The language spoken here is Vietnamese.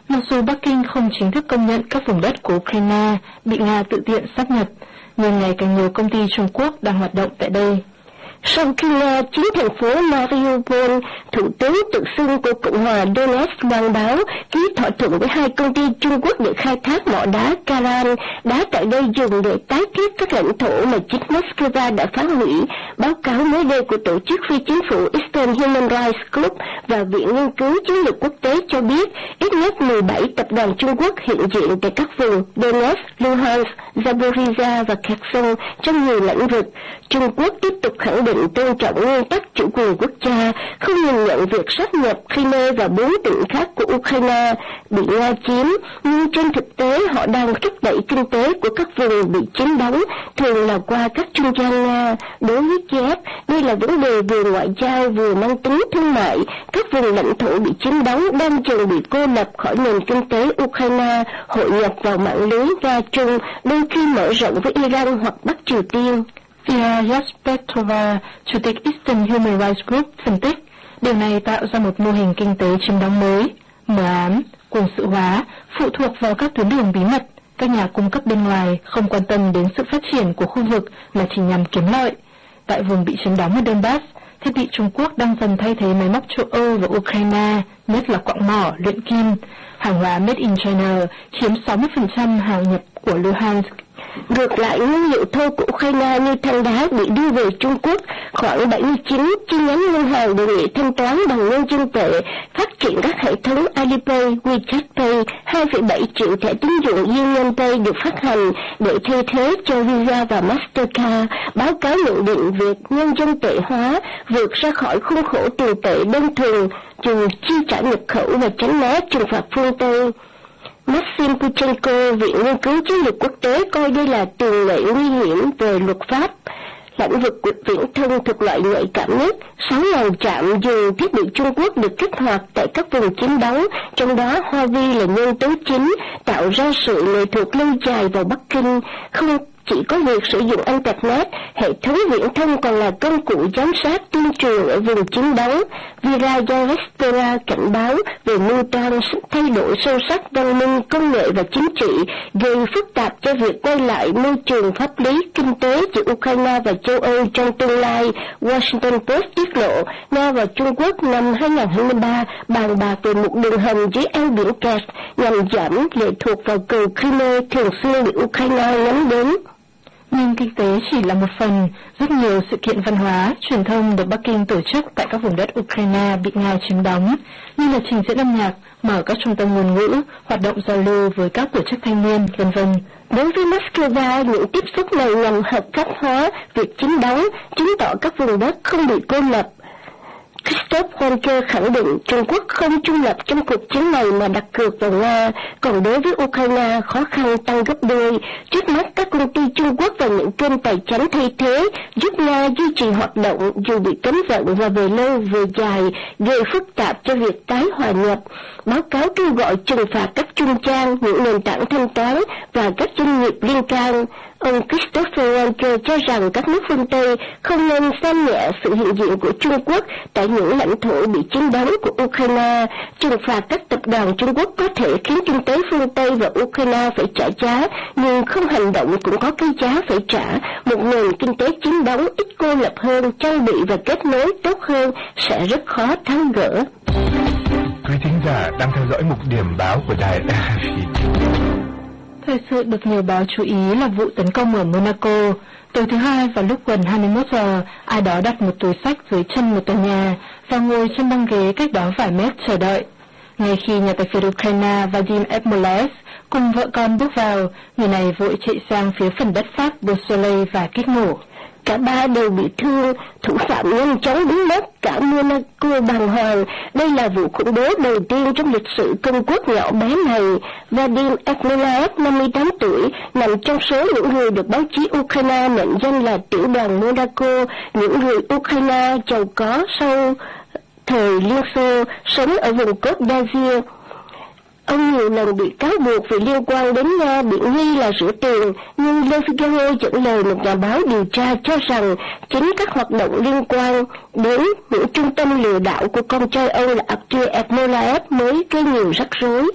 Mặc dù Bắc Kinh không chính thức công nhận các vùng đất của Ukraine bị Nga tự tiện sáp nhập, nhưng ngày càng nhiều công ty Trung Quốc đang hoạt động tại đây. Sau khi Nga chiếm thành phố Mariupol, Thủ tướng tự xưng của Cộng hòa Donetsk loan báo ký thỏa thuận với hai công ty Trung Quốc để khai thác mỏ đá Karan, đá tại đây dùng để tái thiết các lãnh thổ mà chính Moscow đã phá hủy. Báo cáo mới đây của tổ chức phi chính phủ Eastern Human Rights Group và Viện Nghiên cứu Chiến lược Quốc tế cho biết ít nhất 17 tập đoàn Trung Quốc hiện diện tại các vùng Donetsk, Luhansk, Zaporizhia và Kherson trong nhiều lĩnh vực. Trung Quốc tiếp tục khẳng định tôn trọng nguyên tắc chủ quyền quốc gia, không nhìn nhận việc sáp nhập Crimea và 4 tỉnh khác của Ukraine bị Nga chiếm, nhưng trên thực tế họ đang thúc đẩy kinh tế của các vùng bị chiếm đóng, thường là qua các trung gian Nga. Đối với Kiev, đây là vấn đề vừa ngoại giao vừa mang tính thương mại. Các vùng lãnh thổ bị chiếm đóng đang dần bị cô lập khỏi nền kinh tế Ukraine, hội nhập vào mạng lưới Nga-Trung, đôi khi mở rộng với Iran hoặc Bắc Triều Tiên. Vera Yaspetova, Chủ tịch Eastern Human Rights Group, phân tích, điều này tạo ra một mô hình kinh tế chiếm đóng mới, mờ ám, quân sự hóa, phụ thuộc vào các tuyến đường bí mật. Các nhà cung cấp bên ngoài không quan tâm đến sự phát triển của khu vực mà chỉ nhằm kiếm lợi. Tại vùng bị chiếm đóng ở Donbass, thiết bị Trung Quốc đang dần thay thế máy móc châu Âu và Ukraine, nhất là quặng mỏ, luyện kim. Hàng hóa Made in China chiếm 60% hàng nhập của Luhansk. Ngược lại, nguyên liệu thô của Ukraine như than đá bị đưa về Trung Quốc, khoảng 79 chi nhánh ngân hàng đề nghị thanh toán bằng nhân dân tệ, phát triển các hệ thống Alipay, WeChat Pay, 2,7 triệu thẻ tín dụng Union Pay được phát hành để thay thế cho Visa và Mastercard. Báo cáo nhận định việc nhân dân tệ hóa vượt ra khỏi khuôn khổ tiền tệ đơn thuần, trừ chi trả nhập khẩu và tránh né trừng phạt phương Tây. Maxim Puchenko, Viện Nghiên cứu Chiến lược Quốc tế, coi đây là tiền lệ nguy hiểm về luật pháp. Lĩnh vực viễn thông thuộc loại nhạy cảm nhất, 6.000 trạm dùng thiết bị Trung Quốc được kích hoạt tại các vùng chiếm đóng, trong đó Huawei là nhân tố chính, tạo ra sự lệ thuộc lâu dài vào Bắc Kinh. Không chỉ có việc sử dụng Internet, hệ thống viễn thông còn là công cụ giám sát tuyên truyền ở vùng chiếm đóng. Vera Yaspetova cảnh báo về mưu toan thay đổi sâu sắc văn minh, công nghệ và chính trị, gây phức tạp cho việc quay lại môi trường pháp lý kinh tế giữa Ukraine và châu Âu trong tương lai. Washington Post tiết lộ, Nga và Trung Quốc năm 2023 bàn bạc về một đường hầm dưới eo biển Kerch nhằm giảm lệ thuộc vào cầu Crimea thường xuyên bị Ukraine nhắm đến. Nhưng kinh tế chỉ là một phần, rất nhiều sự kiện văn hóa, truyền thông được Bắc Kinh tổ chức tại các vùng đất Ukraine bị Nga chiếm đóng, như là trình diễn âm nhạc, mở các trung tâm ngôn ngữ, hoạt động giao lưu với các tổ chức thanh niên, v.v. Đối với Moscow, những tiếp xúc này nhằm hợp pháp hóa việc chiếm đóng, chứng tỏ các vùng đất không bị cô lập. Christoph Walker khẳng định Trung Quốc không trung lập trong cuộc chiến này mà đặt cược vào Nga, còn đối với Ukraine khó khăn tăng gấp đôi. Trước mắt các công ty Trung Quốc và những kênh tài chính thay thế giúp Nga duy trì hoạt động dù bị cấm vận và về lâu về dài, gây phức tạp cho việc tái hòa nhập. Báo cáo kêu gọi trừng phạt các trung gian, những nền tảng thanh toán và các doanh nghiệp liên can. Ông Christopher Walker cho rằng các nước phương Tây không nên xem nhẹ sự hiện diện của Trung Quốc tại những lãnh thổ bị chiếm đóng của Ukraine. Trừng phạt các tập đoàn Trung Quốc có thể khiến kinh tế phương Tây và Ukraine phải trả giá, nhưng không hành động cũng có cái giá phải trả. Một nền kinh tế chiếm đóng ít cô lập hơn, trang bị và kết nối tốt hơn sẽ rất khó tháo gỡ. Quý thính giả đang theo dõi mục điểm báo của đài RFI. Thời sự được nhiều báo chú ý là vụ tấn công ở Monaco. Tối thứ Hai vào lúc gần 21 giờ, ai đó đặt một túi sách dưới chân một tòa nhà và ngồi trên băng ghế cách đó vài mét chờ đợi. Ngay khi nhà tài phiệt Ukraine Vadim Ekmolev cùng vợ con bước vào, người này vội chạy sang phía phần đất Pháp Beausoleil và kích nổ. Cả ba đều bị thương, thủ phạm nhanh chóng biến mất, cả Monaco bàng hoàng. Đây là vụ khủng bố đầu tiên trong lịch sử công quốc nhỏ bé này. Vadim Ekmolev, 58 tuổi, nằm trong số những người được báo chí Ukraine mệnh danh là tiểu đoàn Monaco, những người Ukraine giàu có sau thời Liên Xô, sống ở vùng Côte d'Azur. Ông nhiều lần bị cáo buộc vì liên quan đến Nga bị nghi là rửa tiền, nhưng Le Figaro dẫn lời một nhà báo điều tra cho rằng chính các hoạt động liên quan đến những trung tâm lừa đảo của con trai ông là Artur Ekmolev mới gây nhiều rắc rối.